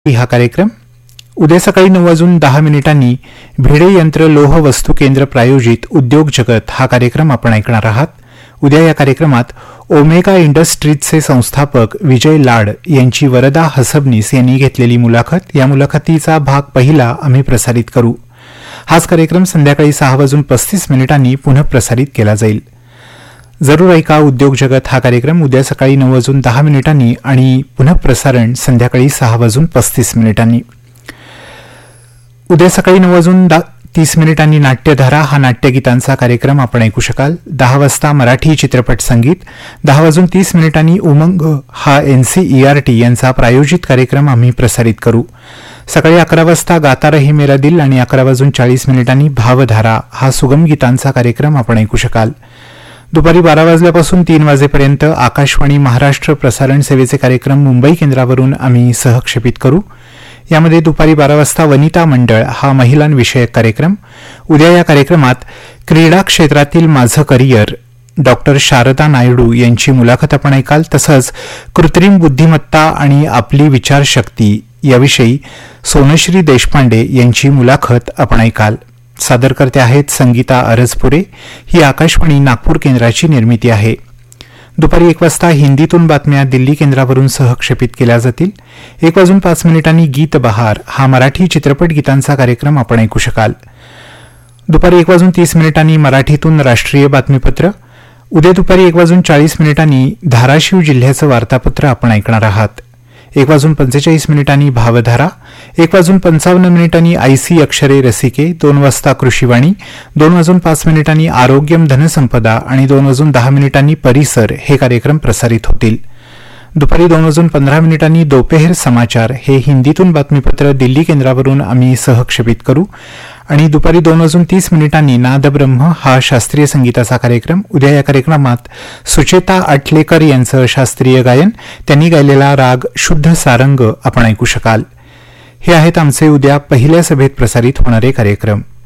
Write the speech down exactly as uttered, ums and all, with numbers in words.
हा कार्यक्रम उद्या सकाळी नऊ वाजून दहा मिनिटांनी भिडे यंत्र लोह वस्तू केंद्र प्रायोजित उद्योग जगत हा कार्यक्रम आपण ऐकणार आहात. उद्या या कार्यक्रमात ओमेगा इंडस्ट्रीजचे संस्थापक विजय लाड यांची वरदा हसबनीस यांनी घेतलेली मुलाखत, या मुलाखतीचा भाग पहिला आम्ही प्रसारित करू. हाच कार्यक्रम संध्याकाळी सहा वाजून पस्तीस मिनिटांनी पुनः प्रसारित केला जाईल. जरूर ऐका उद्योग जगत हा कार्यक्रम उद्या सकाळी नऊ वाजून दहा मिनिटांनी आणि पुनः प्रसारण संध्याकाळी सहा वाजून पस्तीस मिनिटांनी. उद्या सकाळी नऊ वाजून तीस मिनिटांनी नाट्यधारा हा नाट्यगीतांचा कार्यक्रम आपण ऐकू शकाल. दहा वाजता मराठी चित्रपट संगीत, दहा वाजून तीस मिनिटांनी उमंग हा एनसीईआरटी यांचा प्रायोजित कार्यक्रम आम्ही प्रसारित करू. सकाळी अकरा वाजता गाता रही मेरा दिल आणि अकरा वाजून चाळीस मिनिटांनी भावधारा हा सुगम गीतांचा कार्यक्रम आपण ऐकू शकाल. दुपारी बारा वाजल्यापासून तीन वाजेपर्यंत आकाशवाणी महाराष्ट्र प्रसारण सेवेचे कार्यक्रम मुंबई केंद्रावरून आम्ही सहक्षेपित करू. यामध्ये दुपारी बारा वाजता वनिता मंडळ हा महिलांविषयक कार्यक्रम. उद्या या कार्यक्रमात क्रीडा क्षेत्रातील माझं करिअर डॉक्टर शारदा नायडू यांची मुलाखत आपण ऐकाल. तसंच कृत्रिम बुद्धिमत्ता आणि आपली विचारशक्ती याविषयी सोनश्री देशपांडे यांची मुलाखत आपण ऐकाल. सादरकर्ते आहेत संगीता अरजपुरे. ही आकाशवाणी नागपूर केंद्राची निर्मिती आहे. दुपारी एक वाजता हिंदीतून बातम्या दिल्ली केंद्रावरून सहक्षेपित केल्या जातील. एक वाजून पाच मिनिटांनी गीत बहार हा मराठी चित्रपट गीतांचा कार्यक्रम आपण ऐकू शकाल. दुपारी एक वाजून तीस मिनिटांनी मराठीतून राष्ट्रीय बातमीपत्र. उद्या दुपारी एक वाजून चाळीस मिनिटांनी धाराशिव जिल्ह्याचं वार्तापत्र आपण ऐकणार आहात. एक वाजून पंचेचाळीस मिनिटांनी भावधारा, एक वाजून पंचावन्न मिनिटांनी आयसी अक्षरे रसिके, दोन वाजता कृषीवाणी, दोन वाजून पाच मिनिटांनी आरोग्यम धनसंपदा आणि दोन वाजून दहा मिनिटांनी परिसर हे कार्यक्रम प्रसारित होतील. दुपारी दोन वाजून पंधरा मिनिटांनी दोपहर समाचार हे हिंदीतून बातमीपत्र दिल्ली केंद्रावरून आम्ही सहक्षेपित करू. आणि दुपारी दोन वाजून तीस मिनिटांनी नादब्रह्म हा शास्त्रीय संगीताचा कार्यक्रम. उद्या या कार्यक्रमात सुचेता आटलेकर यांचं शास्त्रीय गायन, त्यांनी गायलेला राग शुद्ध सारंग आपण ऐकू शकाल. हे आहेत आमचे उद्या पहिल्या सभेत प्रसारित होणारे कार्यक्रम.